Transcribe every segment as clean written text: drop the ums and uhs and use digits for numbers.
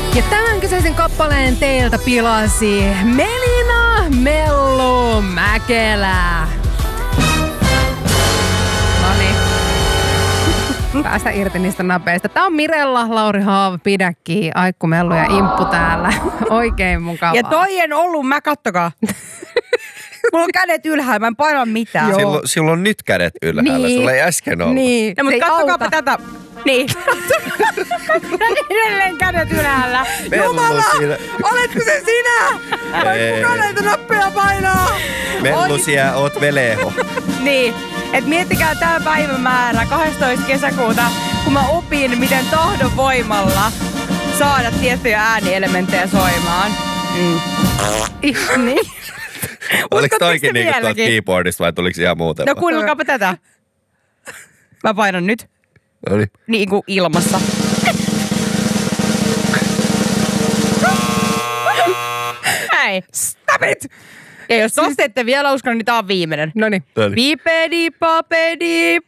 Ja tämän kyseisen kappaleen teiltä pilasi Melina Mellu Mäkelä. Noniin. Päästä irti niistä napeista. Tää on Mirella, Lauri Haava, Pidäkki, Aikku Mellu ja Imppu täällä. Oikein mukavaa. Ja toi en ollut mä, kattokaa. Mulla on kädet ylhäällä, mä en paina mitään. Silloin on nyt kädet ylhäällä, niin. Sulla ei äsken ollut. Niin, no, mutta kattokaapa tätä. Niin. Edelleen kädet ylhäällä. Jumala, oletko se sinä? Kuka näitä nappeja painaa? Mellusia, oot veleho. Niin, et miettikää tää päivämäärä 12. kesäkuuta, kun mä opin, miten tahdon voimalla saada tiettyjä äänielementtejä soimaan. Niin. Oliko toikin niinku tuolta keyboardista vai tuliko ihan muuten? No kuunnelkaapa tätä. Mä painan nyt. Oli. Niinku ilmassa. Hei, stop it! Ja jos tosta ette vielä usko, niin tää on viimeinen. Noniin. Vipedi, papedi.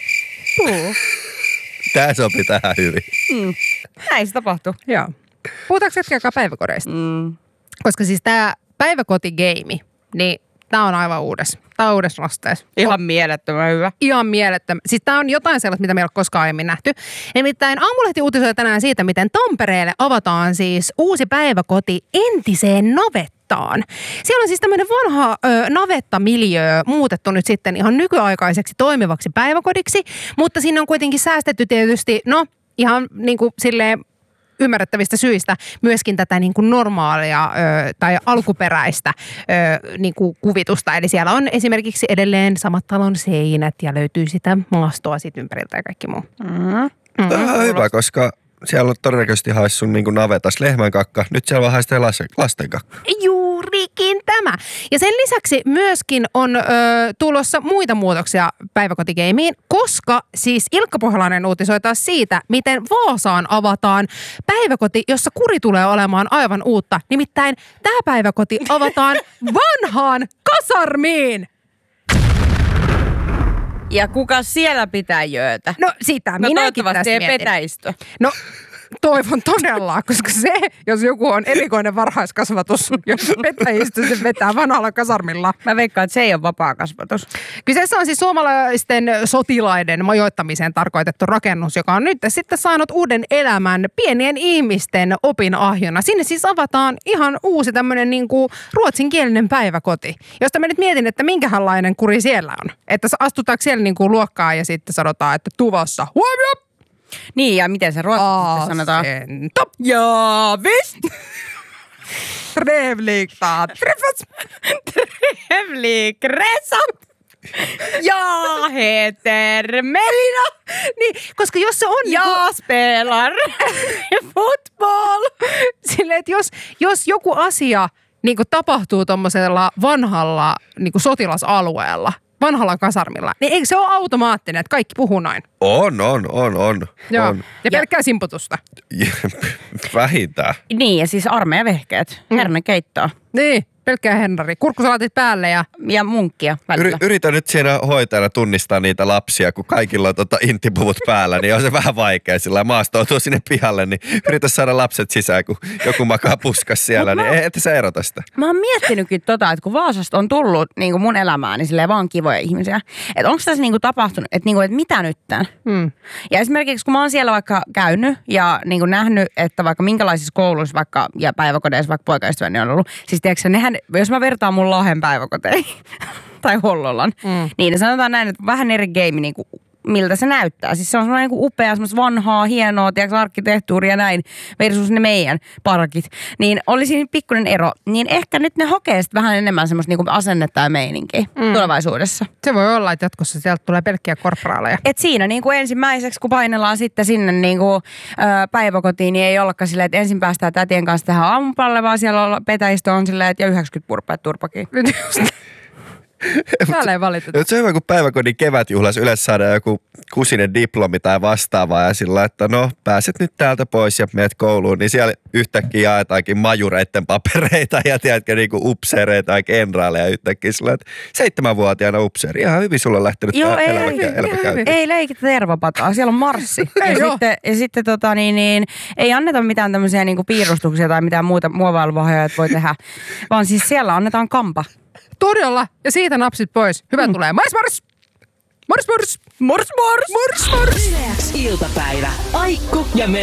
Tää sopi tähän hyvin. Näin se tapahtuu. Joo. Puhutaanko hetken päiväkodeista? Koska siis tää päiväkotigeimi, niin tää on aivan uudessa. Tää on uudessa rasteessa. Ihan mielettömän hyvä. Ihan mielettömän. Siis tää on jotain sellaista, mitä meillä on koskaan aiemmin nähty. Nimittäin Aamulehti uutisoi tänään siitä, miten Tampereelle avataan siis uusi päiväkoti entiseen navettaan. Siellä on siis tämmöinen vanha navettamiljöö muutettu nyt sitten ihan nykyaikaiseksi toimivaksi päiväkodiksi, mutta siinä on kuitenkin säästetty tietysti, no ihan niin kuin silleen ymmärrettävistä syistä myöskin tätä niin kuin normaalia tai alkuperäistä niin kuin kuvitusta. Eli siellä on esimerkiksi edelleen samat talon seinät ja löytyy sitä maastoa siitä ympäriltä ja kaikki muu. Tämä on hyvä, koska siellä on todennäköisesti haissut niin kuin navetas lehmän kakka. Nyt siellä vaan haistaa lasten kakka. Juurikin tämä. Ja sen lisäksi myöskin on tulossa muita muutoksia päiväkotigeimiin, koska siis Ilkka Pohjalainen uutisoi taas siitä, miten Vaasaan avataan päiväkoti, jossa kuri tulee olemaan aivan uutta. Nimittäin tämä päiväkoti avataan vanhaan kasarmiin. Ja kuka siellä pitää jöötä? No sitä minäkin tässä mietin. petäistö. No toivon todella, koska se, jos joku on erikoinen varhaiskasvatus, jos petäjistö se vetää vanhalla kasarmilla. Mä veikkaan, että se ei ole vapaa kasvatus. Kyseessä on siis suomalaisten sotilaiden majoittamiseen tarkoitettu rakennus, joka on nyt sitten saanut uuden elämän pienien ihmisten opinahjona. Sinne siis avataan ihan uusi tämmöinen niin kuin ruotsinkielinen päiväkoti, josta mä nyt mietin, että minkälainen kuri siellä on. Että astutaanko siellä niin kuin luokkaan ja sitten sanotaan, että tuvassa huomio! Niin, ja miten se ruotsiksi sanotaan? Asento. Ja visst! Trevligt att träffas. Trevlig resa! Jag heter Melina! Niin, koska jos se on... Jag spelar fotboll! Silleen, että jos joku asia niin kuin tapahtuu tommosella vanhalla niin kuin sotilasalueella, vanhalla kasarmilla, niin eikö se ole automaattinen, että kaikki puhuu näin? On. Joo. On. Ja pelkkää simputusta. Vähintään. Niin, ja siis armeijavehkeet. Hernekeittoa. Niin, pelkkää Henri. Kurkkusalaatit päälle ja... Ja munkkia välillä. Yritä nyt siinä hoitajana tunnistaa niitä lapsia, kun kaikilla on intipuvut päällä, niin on se vähän vaikea. Sillä maastoutuu sinne pihalle, niin yritä saada lapset sisään, kun joku makaa puskas siellä, niin et sä erota sitä. Mä oon miettinytkin että kun Vaasasta on tullut niin kuin mun elämään, niin silleen vaan kivoja ihmisiä. Että onko tässä niin kuin tapahtunut, että, niin kuin, että mitä nyt tämän? Ja esimerkiksi kun mä oon siellä vaikka käynyt ja niin kuin nähnyt, että vaikka minkälaisissa kouluissa vaikka ja päiväkodeissa vaikka poikaystäväni on ollut. Siis tiedätkö, nehän, jos mä vertaan mun Lahden päiväkoteihin tai Hollolan, niin sanotaan näin, että vähän eri game niin kuin miltä se näyttää. Siis se on semmoinen niin upea, semmoista vanhaa, hienoa, tiedätkö, arkkitehtuuria ja näin, versus ne meidän parkit. Niin oli siinä pikkuinen ero. Niin ehkä nyt ne hokee vähän enemmän semmoista niin kuin asennetta ja meininkiä tulevaisuudessa. Se voi olla, että jatkossa sieltä tulee pelkkiä korporaaleja. Et siinä niin kuin ensimmäiseksi, kun painellaan sitten sinne niin kuin, päiväkotiin, niin ei ollakaan silleen, että ensin päästään tätien kanssa tähän aamupalle, vaan siellä petäistö on silleen, että ja 90 purpaa turpakin. Täällä ei valiteta. Se on hyvä, kun päiväkodin kevätjuhlas yleensä saadaan joku kusinen diplomi tai vastaavaa ja sillä, että no pääset nyt täältä pois ja menet kouluun, niin siellä yhtäkkiä jaetaankin majureitten papereita ja tiedätkö niinku upseereita ja kenraaleja yhtäkkiä sillä, että 7-vuotiaana upseeri. Ihan hyvin sulla on lähtenyt elämä käyntiin. Ei leikitä tervapataa, siellä on marssi. ja sitten ei anneta mitään tämmöisiä niinku piirustuksia tai mitään muuta muovailuvahoja, että voi tehdä, vaan siis siellä annetaan kampa. Todella. Ja siitä napsit pois. Hyvä tulee. Mars, mars! Mars, mars! Mars, mars! Mars, mars! Iltapäivä. Aikku ja